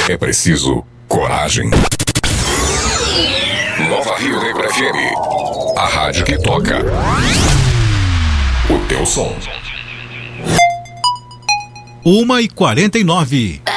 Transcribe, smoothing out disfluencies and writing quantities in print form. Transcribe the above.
É preciso coragem. Nova Rio Negro FM, a rádio que toca o teu som. 1h49.